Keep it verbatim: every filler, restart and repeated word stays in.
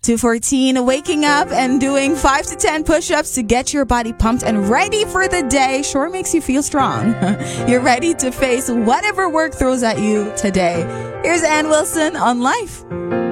two fourteen, waking up and doing five to ten push-ups to get your body pumped and ready for the day sure makes you feel strong. You're ready to face whatever work throws at you today. Here's Ann Wilson on Life.